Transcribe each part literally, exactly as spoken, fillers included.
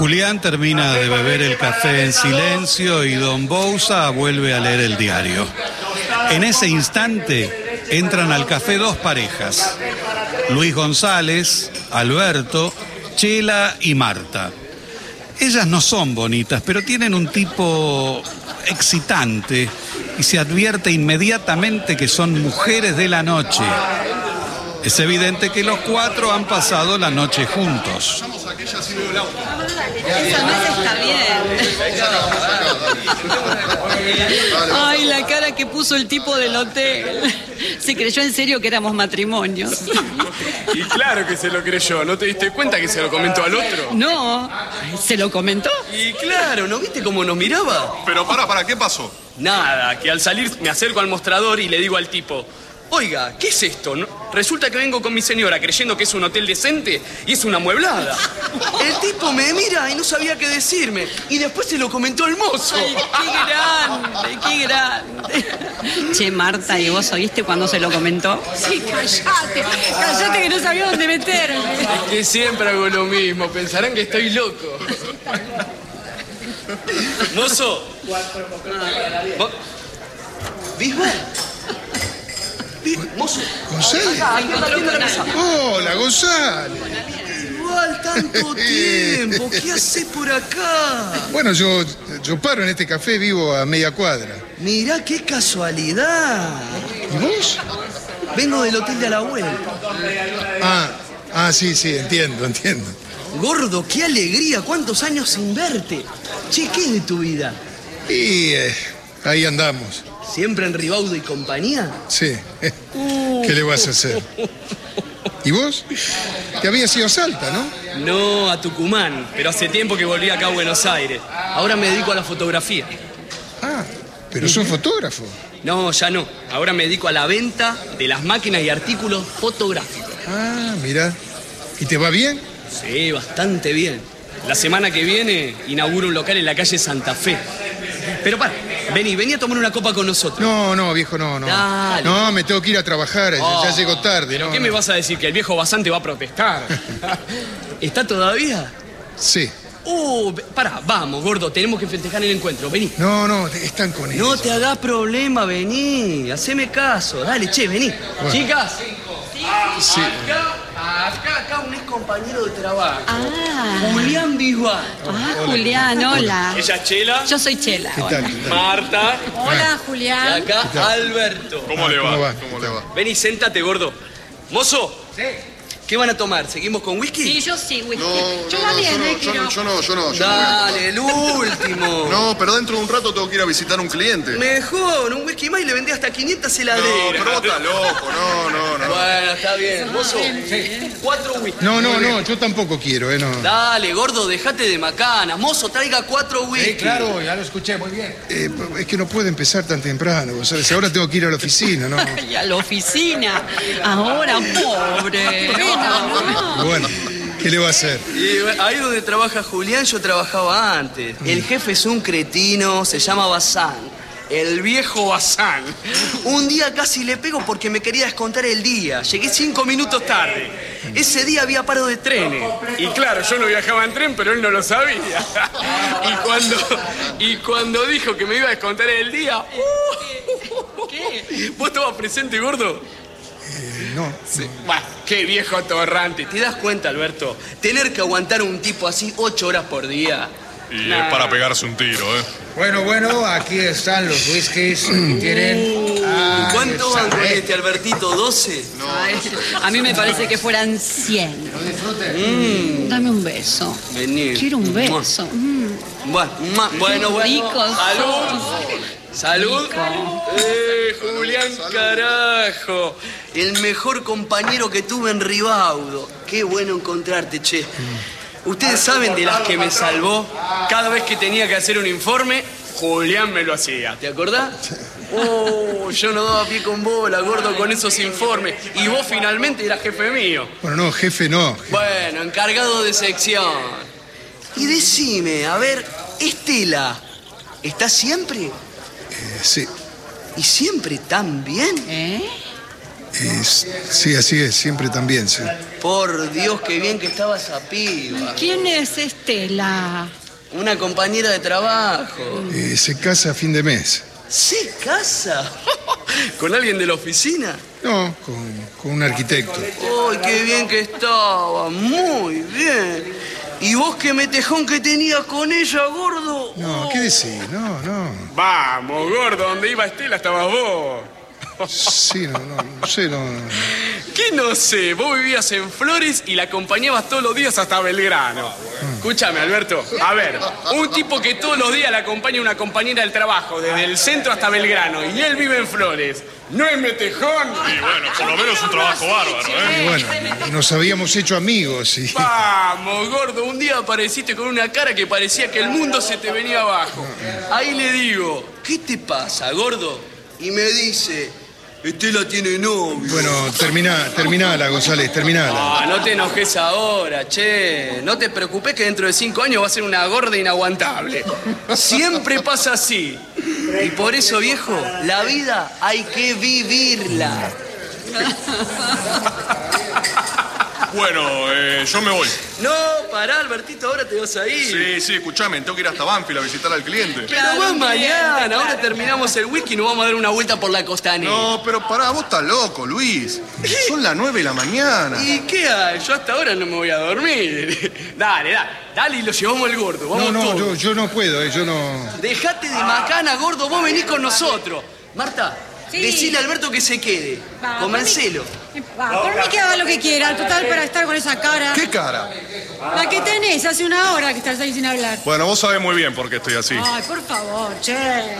Julián termina de beber el café en silencio y don Bouza vuelve a leer el diario. En ese instante entran al café dos parejas: Luis González, Alberto, Chela y Marta. Ellas no son bonitas, pero tienen un tipo excitante y se advierte inmediatamente que son mujeres de la noche. Es evidente que los cuatro han pasado la noche juntos. Esa mesa está bien. Ay, la cara que puso el tipo del hotel. Se creyó en serio que éramos matrimonio. Y claro que se lo creyó. ¿No te diste cuenta que se lo comentó al otro? No, ¿se lo comentó? Y claro, ¿no viste cómo nos miraba? Pero para, para, ¿qué pasó? Nada, que al salir me acerco al mostrador y le digo al tipo: oiga, ¿qué es esto? ¿No? Resulta que vengo con mi señora creyendo que es un hotel decente y es una amueblada. El tipo me mira y no sabía qué decirme. Y después se lo comentó el mozo. Ay, qué grande, qué grande. Che, Marta, ¿y vos oíste cuando se lo comentó? Sí, callate, callate que no sabía dónde meterme. Es que siempre hago lo mismo, pensarán que estoy loco. Mozo. Mo- ¿Bisbal? Mozo. ¿González? Hola, González. Igual tanto tiempo. ¿Qué haces por acá? Bueno, yo, yo paro en este café, vivo a media cuadra. Mirá qué casualidad. ¿Y vos? Vengo del hotel de a la vuelta. Ah, ah, sí, sí, entiendo, entiendo. Gordo, qué alegría. ¿Cuántos años sin verte? Che, ¿qué es de tu vida? Y eh, ahí andamos. ¿Siempre en Ribaudo y compañía? Sí. ¿Qué le vas a hacer? ¿Y vos? Te habías ido a Salta, ¿no? No, a Tucumán, pero hace tiempo que volví acá a Buenos Aires. Ahora me dedico a la fotografía. Ah, pero sos fotógrafo. No, ya no. Ahora me dedico a la venta de las máquinas y artículos fotográficos. Ah, mira. ¿Y te va bien? Sí, bastante bien. La semana que viene inauguro un local en la calle Santa Fe. Pero para, vení, vení a tomar una copa con nosotros. No, no, viejo, no, no. Dale. No, me tengo que ir a trabajar, ya- Oh, ya llego tarde, ¿Pero ¿no? qué me vas a decir? ¿Que el viejo basante va a protestar? ¿Está todavía? Sí. Uh, pará, vamos, gordo, tenemos que festejar el encuentro, vení. No, no, están con No ellos. te hagas problema, vení, haceme caso, dale, che, vení. Bueno. Chicas, Sí. acá, acá, acá un ex compañero de trabajo. Ah, Julián Bisbal. ah, Julián, hola. ¿Ella es Chela? Yo soy Chela. ¿Qué tal? ¿Qué tal? Marta. Hola, Y Julián. acá Alberto. ¿Cómo le va? ¿Cómo va? ¿Cómo le va? Vení, sentate, gordo. Mozo. Sí. ¿Qué van a tomar? ¿Seguimos con whisky? Sí, yo sí, whisky. No, Yo no, no, también, yo no, eh, yo no, quiero. yo no, yo no, yo no. Dale, el último. No, pero dentro de un rato tengo que ir a visitar a un cliente. Mejor, un whisky más y le vendí hasta quinientas No, heladeras. pero vos estás loco, no, no, no. Bueno, está bien. Mozo, cuatro whisky. No, no, no, yo tampoco quiero, ¿eh? No. Dale, gordo, dejate de macanas. Mozo, traiga cuatro whisky. ya lo escuché, muy bien. Eh, es que no puede empezar tan temprano, González. Ahora tengo que ir a la oficina, ¿no? Y a la oficina. Ahora, pobre. No, no. Bueno, ¿qué le va a hacer? Y bueno, ahí donde trabaja Julián yo trabajaba antes. El jefe es un cretino, se llama Bazán. El viejo Bazán. Un día casi le pego porque me quería descontar el día. Llegué cinco minutos tarde. Ese día había paro de trenes. Y claro, yo no viajaba en tren, pero él no lo sabía. Y cuando, y cuando dijo que me iba a descontar el día... uh, ¿Qué? ¿Vos estabas presente, gordo? Eh, no. Sí. Bah, qué viejo torrante. ¿Te das cuenta, Alberto? Tener que aguantar a un tipo así ocho horas por día. Y Nah. es para pegarse un tiro, ¿eh? Bueno, bueno, aquí están los whiskies. ¿Quieren? Ah, ¿Cuánto van con está. este, Albertito? ¿doce? Ay, a mí me parece que fueran cien. Mm. Dame un beso. Vení. Quiero un beso. Mm. Bueno, ma- bueno, bueno. Ricos. Salud. Salud. Rico. Eh, Julián, carajo. El mejor compañero que tuve en Ribaudo. Qué bueno encontrarte, che. Ustedes saben de las que me salvó. Cada vez que tenía que hacer un informe, Julián me lo hacía. ¿te acordás? Oh, yo no daba pie con bola, gordo, con esos informes. Y vos finalmente eras jefe mío. Bueno, no, jefe, no. Bueno, encargado de sección. Y decime, a ver, Estela, ¿está siempre? Eh, sí. ¿Y siempre tan bien? ¿Eh? Es- sí, así es, siempre también, sí. Por Dios, qué bien que estaba esa piba. ¿Quién es Estela? Una compañera de trabajo. Eh, se casa a fin de mes. ¿Se casa? ¿Con alguien de la oficina? No, con, con un arquitecto. ¡Ay, qué bien que estaba! Muy bien. ¿Y vos qué metejón que tenías con ella, gordo? No, ¿qué decís? No, no. Vamos, gordo, donde iba Estela estabas vos. Sí, no, no, no sé, no. no. ¿Qué no sé? Vos vivías en Flores y la acompañabas todos los días hasta Belgrano. Escúchame, Alberto. A ver, un tipo que todos los días le acompaña a una compañera del trabajo, desde el centro hasta Belgrano, y él vive en Flores. ¿No es metejón? Y bueno, por lo menos un trabajo bárbaro, ¿eh? Y bueno, nos habíamos hecho amigos y... Vamos, gordo, un día apareciste con una cara que parecía que el mundo se te venía abajo. Ahí le digo, ¿qué te pasa, gordo? Y me dice, Estela tiene novio. Bueno, termina, terminala, González, terminala. Ah, no te enojes ahora, che. No te preocupes que dentro de cinco años va a ser una gorda inaguantable. Siempre pasa así. Y por eso, viejo, la vida hay que vivirla. Bueno, eh, yo me voy. No, pará, Albertito, ahora te vas a ir. Sí, sí, escuchame, tengo que ir hasta Banfield a visitar al cliente. Pero vas mañana, ahora terminamos el whisky y nos vamos a dar una vuelta por la costanera. No, pero pará, vos estás loco, Luis. Son las nueve de la mañana. ¿Y qué hay? Yo hasta ahora no me voy a dormir. Dale, dale, dale y lo llevamos al gordo. Vamos No, no, todos. yo, yo no puedo, eh, yo no... Dejate de macana, gordo, vos venís con nosotros. Marta, Sí. decile a Alberto que se quede. Va, Convencelo. Va, por mí que haga lo que quiera, total, para estar con esa cara. ¿Qué cara? La que tenés, hace una hora que estás ahí sin hablar. Bueno, vos sabés muy bien por qué estoy así. Ay, por favor, che.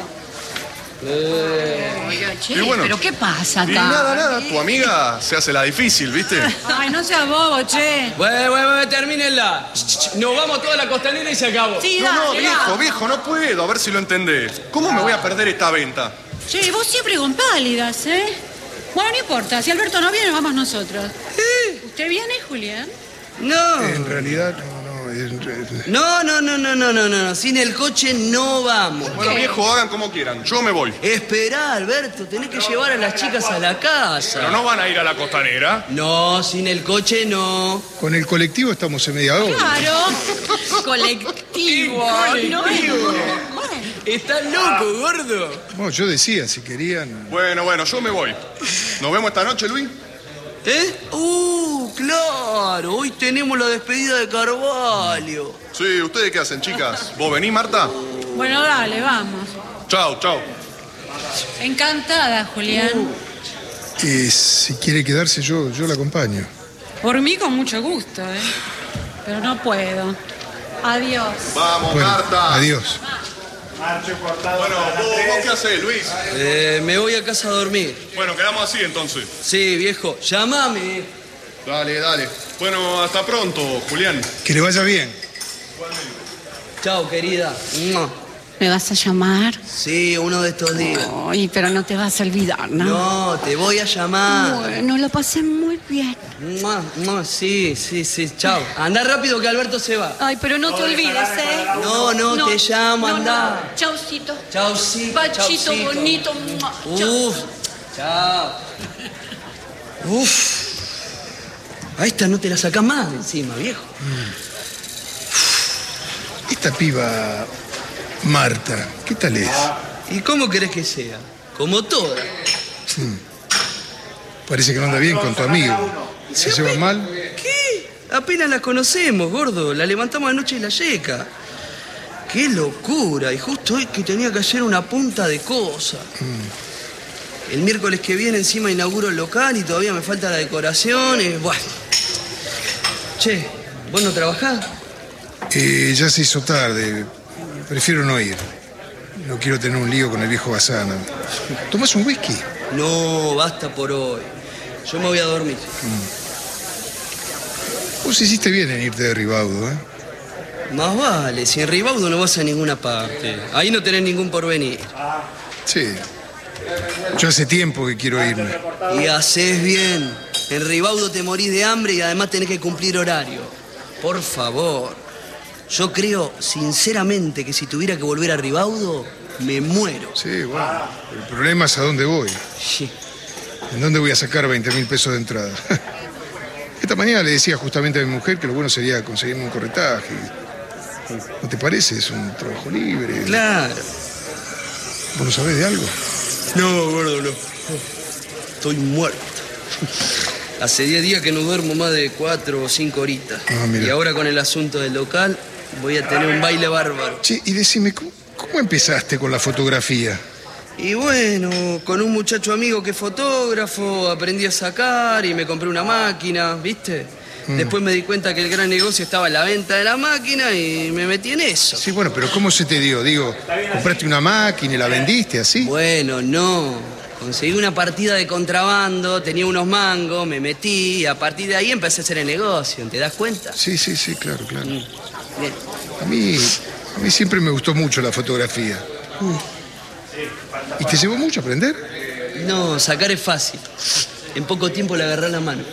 Oiga, che, Y bueno. ¿pero qué pasa acá? Y nada, nada, tu amiga se hace la difícil, ¿viste? Ay, no seas bobo, che. Bueno, bueno, bueno, termínenla. Ch, ch, ch. Nos vamos toda la costanera y se acabó. Sí, No, no, dale, viejo, va. viejo, no puedo, a ver si lo entendés. ¿Cómo me voy a perder esta venta? Che, vos siempre con pálidas, ¿eh? Bueno, no importa, si Alberto no viene, vamos nosotros. ¿Usted viene, Julián? No. En realidad, no, no... es- No, no, no, no, no, no, no. Sin el coche no vamos. Bueno, viejo, hagan como quieran, yo me voy. Esperá, Alberto, tenés que llevar a las chicas a la casa. Pero no van a ir a la costanera. No, sin el coche no. Con el colectivo estamos en media hora. Claro. Colectivo. ¿no? ¿Estás loco, gordo? No, yo decía, si querían... Bueno, bueno, yo me voy. ¿Nos vemos esta noche, Luis? ¿Eh? Uh, claro. Hoy tenemos la despedida de Carvalho. Sí, ¿ustedes qué hacen, chicas? ¿Vos venís, Marta? Bueno, dale, vamos. Chao, chao. Encantada, Julián. Eh, si quiere quedarse, yo, yo la acompaño. Por mí, con mucho gusto, ¿eh? Pero no puedo. Adiós. Vamos, Bueno, Marta. adiós. Bueno, ¿vos, vos qué hacés, Luis? Eh, me voy a casa a dormir. Bueno, quedamos así entonces. Sí, viejo, llámame. Dale, dale. Bueno, hasta pronto, Julián. Que le vaya bien. Chao, querida. Mua. ¿Me vas a llamar? Sí, uno de estos días. Ay, pero no te vas a olvidar, ¿no? No, te voy a llamar. Bueno, lo pasé muy bien. Mua, mua, sí, sí, sí. Chao. Anda rápido que Alberto se va. Ay, pero no te olvides, ¿eh? No, no, te llamo, no, andá. no. Chaucito. Chaucito, Bachito chaucito. bonito. Mua. Chau. Uf. Chao. Uf. A esta no te la sacás más de encima, viejo. Esta piba, Marta, ¿qué tal es? ¿Y cómo querés que sea? Como toda. Parece que no anda bien con tu amigo. ¿Se lleva mal? ¿Qué? Apenas la conocemos, gordo. La levantamos anoche y la yeca. ¡Qué locura! Y justo hoy que tenía que hacer una punta de cosas. El miércoles que viene encima inauguro el local y todavía me falta la decoración. Y bueno. Che, ¿vos no trabajás? Eh, ya se hizo tarde. Prefiero no ir. No quiero tener un lío con el viejo Bazana. ¿Tomás un whisky? No, basta por hoy. Yo me voy a dormir. Vos hiciste bien en irte de Ribaudo, ¿eh? Más vale, si en Ribaudo no vas a ninguna parte. Ahí no tenés ningún porvenir. Sí. Yo hace tiempo que quiero irme. Y haces bien. En Ribaudo te morís de hambre y además tenés que cumplir horario. Por favor. Yo creo, sinceramente, que si tuviera que volver a Ribaudo, me muero. Sí, bueno. El problema es a dónde voy. Sí. ¿En dónde voy a sacar veinte mil pesos de entrada? Esta mañana le decía justamente a mi mujer que lo bueno sería conseguirme un corretaje. ¿No te parece? Es un trabajo libre. Claro. ¿Vos no sabés de algo? No, gordo, no. Estoy muerto. Hace diez días que no duermo más de cuatro o cinco horitas. Ah, mira. Y ahora con el asunto del local voy a tener un baile bárbaro. Che, y decime, ¿cómo, cómo empezaste con la fotografía? Y bueno, con un muchacho amigo que es fotógrafo, aprendí a sacar y me compré una máquina, ¿viste? Mm. Después me di cuenta que el gran negocio estaba en la venta de la máquina y me metí en eso. Sí, bueno, pero ¿cómo se te dio? Digo, ¿compraste una máquina y la vendiste así? Bueno, no. Conseguí una partida de contrabando, tenía unos mangos, me metí y a partir de ahí empecé a hacer el negocio, ¿te das cuenta? Sí, sí, sí, claro, claro. Mm. Bien. A mí, a mí siempre me gustó mucho la fotografía. Mm. ¿Y te llevó mucho a aprender? No, sacar es fácil. En poco tiempo le agarré la mano.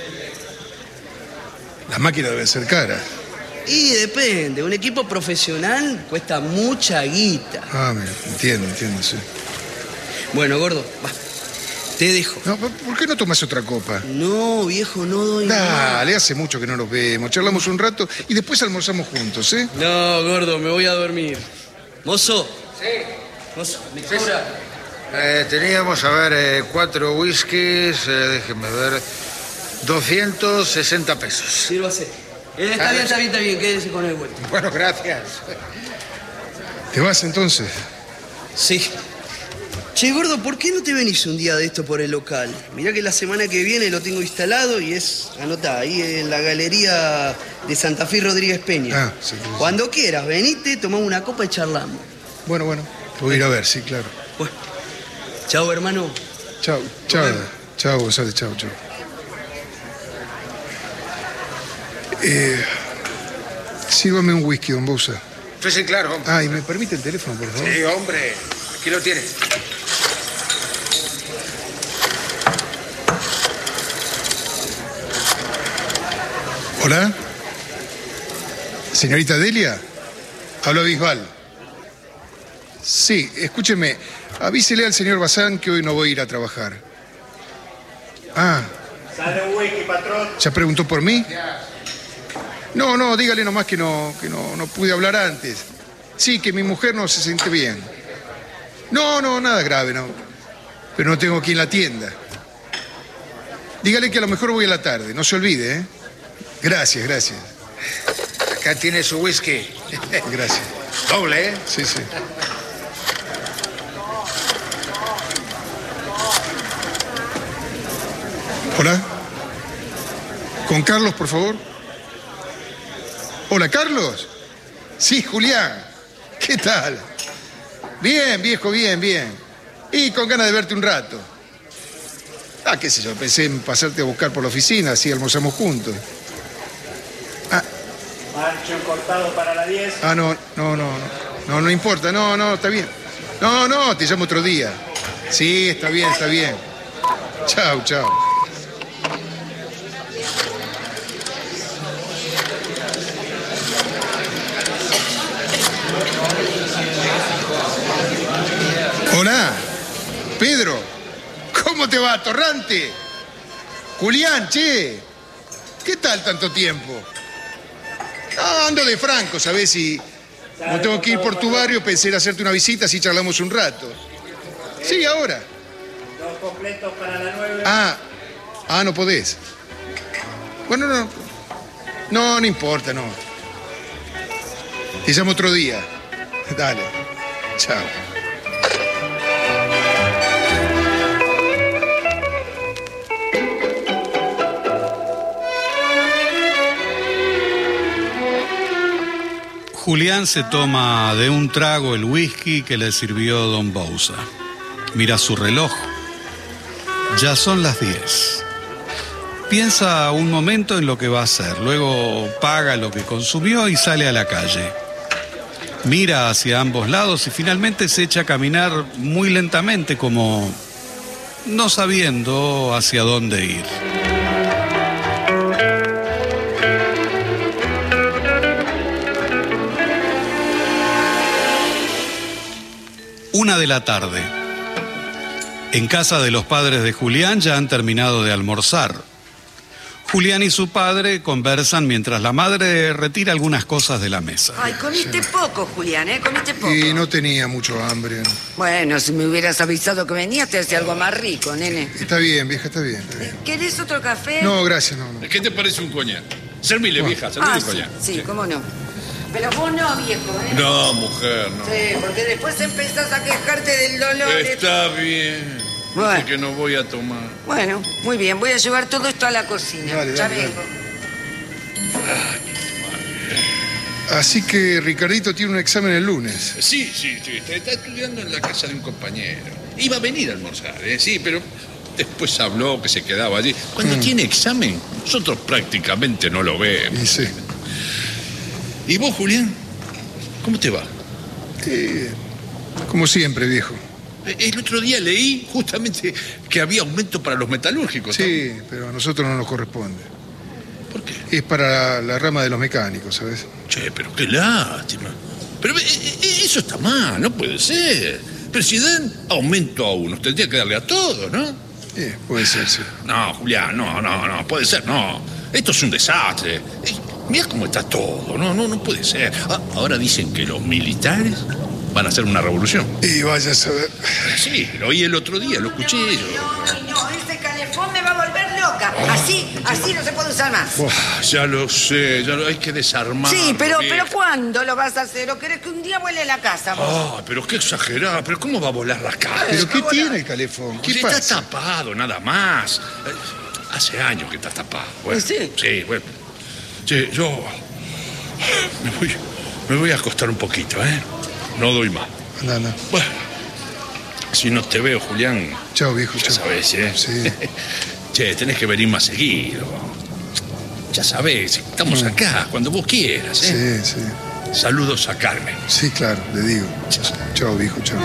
Las máquinas deben ser caras. Y depende, un equipo profesional cuesta mucha guita. Ah, me entiendo, entiendo, sí. Bueno, gordo, va, te dejo. No, ¿por qué no tomas otra copa? No, viejo, no doy nada. Dale, hace mucho que no nos vemos. Charlamos un rato y después almorzamos juntos, ¿eh? No, gordo, me voy a dormir. Mozo. Sí. Mozo, ¿me cobra? Eh, teníamos, a ver, eh, cuatro whiskies, eh, déjenme ver, doscientos sesenta pesos. Sírvase. Eh, está bien, está bien, está bien, quédese con el vuelto. Bueno, gracias. ¿Te vas entonces? Sí. Che, gordo, ¿por qué no te venís un día de esto por el local? Mirá que la semana que viene lo tengo instalado y es, anotá, ahí en la galería de Santa Fe Rodríguez Peña. Ah, sí, sí. Cuando quieras, venite, tomamos una copa y charlamos. Bueno, bueno, te voy a ir a ver, sí, claro. Bueno, chao, hermano. Chao, chao, chao, González, chao, chao. Eh, sírvame un whisky, don Bouza. Sí, sí, claro. Ah, ¿y me permite el teléfono, por favor? Sí, hombre, aquí lo tiene. ¿Hola? ¿Señorita Delia? Hablo Bisbal. Sí, escúcheme, avísele al señor Bazán que hoy no voy a ir a trabajar. Ah. Sale un whisky, patrón. ¿Ya preguntó por mí? No, no, dígale nomás que no, que no, no pude hablar antes. Sí, que mi mujer no se siente bien. No, no, nada grave, no. Pero no tengo aquí en la tienda. Dígale que a lo mejor voy a la tarde, no se olvide, ¿eh? Gracias, gracias. Acá tiene su whisky. Gracias. Doble, ¿eh? Sí, sí. Hola. ¿Con Carlos, por favor? Hola, Carlos. Sí, Julián. ¿Qué tal? Bien, viejo, bien, bien. Y con ganas de verte un rato. Ah, qué sé yo, pensé en pasarte a buscar por la oficina, así almorzamos juntos. Ah. Marcho cortado para la diez. Ah, no, no, no, no. No, no importa, no, no, está bien. No, no, te llamo otro día. Sí, está bien, está bien. Chao, chao. Hola, Pedro, ¿cómo te va, Torrante? Julián, che, ¿qué tal tanto tiempo? Ah, ando de franco, ¿sabés? Y como tengo que ir por tu barrio, pensé en hacerte una visita, así charlamos un rato. Sí, ahora. Dos completos para la nueve. Ah, ah, no podés. Bueno, no, no, no importa, no. Te llamo otro día. Dale, chao. Julián se toma de un trago el whisky que le sirvió don Bouza. Mira su reloj. Ya son las diez. Piensa un momento en lo que va a hacer. Luego paga lo que consumió y sale a la calle. Mira hacia ambos lados y finalmente se echa a caminar muy lentamente, como no sabiendo hacia dónde ir. Una de la tarde. En casa de los padres de Julián ya han terminado de almorzar. Julián y su padre conversan mientras la madre retira algunas cosas de la mesa. Ay, comiste poco, Julián, ¿eh? Comiste poco. Y no tenía mucho hambre. Bueno, si me hubieras avisado que venías, te hacía algo más rico, nene. Está bien, vieja, está bien. Está bien. ¿Querés otro café? No, gracias, no, no. ¿Qué te parece un coñac? Servile, vieja, servile Ah, un sí, coñac. sí, sí, cómo no. Pero vos no, viejo, ¿eh? No, mujer, no. Sí, porque después empezás a quejarte del dolor. de- Está bien. Bueno. Dice que no voy a tomar. Bueno, muy bien, voy a llevar todo esto a la cocina. Dale, ya dale, vengo. Así que Ricardito tiene un examen el lunes. Sí, sí, sí. Está, está estudiando en la casa de un compañero. Iba a venir a almorzar, ¿eh? Sí, pero después habló que se quedaba allí. Cuando Mm. tiene examen, nosotros prácticamente no lo vemos. Y sí. ¿Y vos, Julián? ¿Cómo te va? Eh, como siempre, viejo. El otro día leí justamente que había aumento para los metalúrgicos. Sí, pero a nosotros no nos corresponde. ¿Por qué? Es para la rama de los mecánicos, ¿sabes? Che, pero qué lástima. Pero eh, eh, eso está mal, no puede ser. Pero si dan aumento a unos, tendría que darle a todos, ¿no? Eh, puede ser, sí. No, Julián, no, no, no, puede ser, no. Esto es un desastre. Eh, mirá cómo está todo, no, no, no puede ser. Ah, ahora dicen que los militares van a hacer una revolución. Y vaya a saber. Sí, lo oí el otro día, lo escuché yo. No, no, ese calefón me va a volver loca. Así, así no se puede usar más. Ah, ya lo sé, ya lo, hay que desarmar. Sí, pero, pero ¿cuándo lo vas a hacer? ¿O querés que un día vuele la casa vos? Ah, pero qué exagerado, pero ¿cómo va a volar la casa? ¿Pero qué tiene el calefón? ¿Qué Pues pasa? está tapado, nada más. Eh, Hace años que está tapado. Bueno, ¿Sí? Sí, bueno. Sí, yo me voy, me voy a acostar un poquito, ¿eh? No doy más. Anda, anda. Bueno, si no te veo, Julián, Chao, viejo, ya chao. sabés, ¿eh? Sí. Che, tenés que venir más seguido. Ya sabés, estamos acá, cuando vos quieras, ¿eh? Sí, sí. Saludos a Carmen. Sí, claro, le digo. Chao, viejo, chao.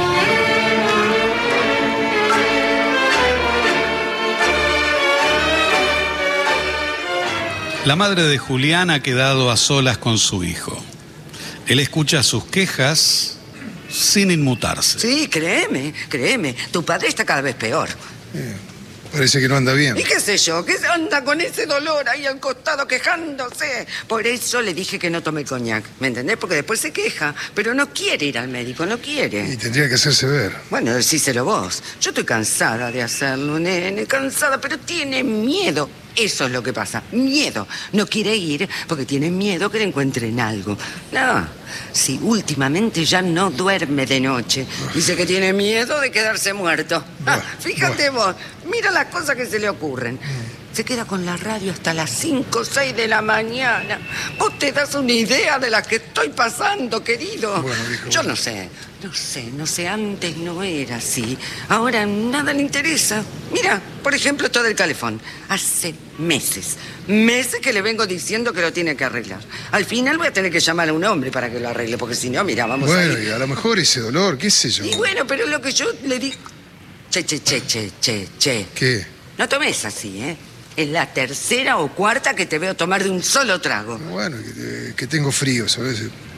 La madre de Julián ha quedado a solas con su hijo. Él escucha sus quejas sin inmutarse. Sí, créeme, créeme. Tu padre está cada vez peor. Eh, parece que no anda bien. ¿Y qué sé yo? ¿Qué anda con ese dolor ahí al costado quejándose? Por eso le dije que no tome coñac. ¿Me entendés? Porque después se queja. Pero no quiere ir al médico, no quiere. Y tendría que hacerse ver. Bueno, decíselo vos. Yo estoy cansada de hacerlo, nene. Cansada, pero tiene miedo. Eso es lo que pasa. Miedo. No quiere ir porque tiene miedo que le encuentren algo. No. Si últimamente ya no duerme de noche. Dice que tiene miedo de quedarse muerto. Ah, fíjate vos. Mira las cosas que se le ocurren. Se queda con la radio hasta las cinco o seis de la mañana. Vos te das una idea de las que estoy pasando, querido. Bueno, hijo, Yo bueno. no sé, no sé, no sé, antes no era así. Ahora nada le interesa. Mira, por ejemplo, esto del calefón. Hace meses, meses que le vengo diciendo que lo tiene que arreglar. Al final voy a tener que llamar a un hombre para que lo arregle, porque si no, mira, vamos a Bueno, ir. y a lo mejor ese dolor, qué sé yo. Y bueno, pero lo que yo le digo... Che, che, che, che, che, che. ¿Qué? No tomes así, ¿eh? Es la tercera o cuarta que te veo tomar de un solo trago. Bueno, que, que tengo frío, ¿sabes?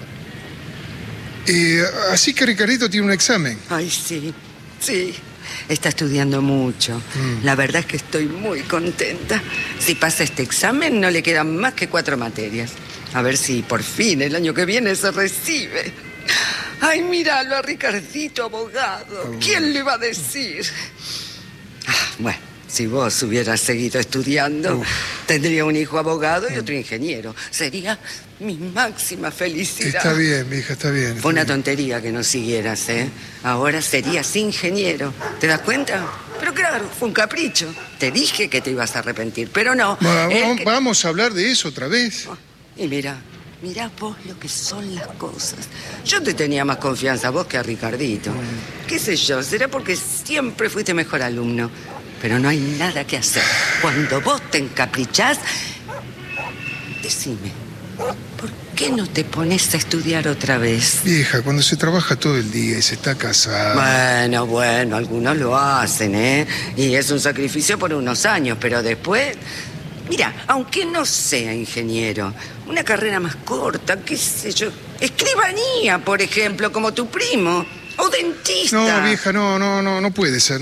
Eh, así que Ricardito tiene un examen. Ay, sí, sí. Está estudiando mucho. Mm. La verdad es que estoy muy contenta. Si pasa este examen, no le quedan más que cuatro materias. A ver si por fin el año que viene se recibe. Ay, míralo a Ricardito, abogado. ¿Quién le iba a decir? Ah, bueno, si vos hubieras seguido estudiando, Uf. tendría un hijo abogado y otro ingeniero. Sería mi máxima felicidad. Está bien, mi hija, está bien. está Fue una bien. tontería que no siguieras, ¿eh? Ahora serías ingeniero. ¿Te das cuenta? Pero claro, fue un capricho. Te dije que te ibas a arrepentir, pero no. Va- El va- que- Vamos a hablar de eso otra vez. Y mira, mira vos lo que son las cosas. Yo te tenía más confianza a vos que a Ricardito. ¿Qué sé yo? Será porque siempre fuiste mejor alumno. Pero no hay nada que hacer. Cuando vos te encaprichás, decime, ¿por qué no te pones a estudiar otra vez? Vieja, cuando se trabaja todo el día y se está casada. Bueno, bueno, algunos lo hacen, ¿eh? Y es un sacrificio por unos años, pero después... Mira, aunque no sea ingeniero, una carrera más corta, qué sé yo, escribanía, por ejemplo, como tu primo, o dentista. No, vieja, no, no, no, no puede ser.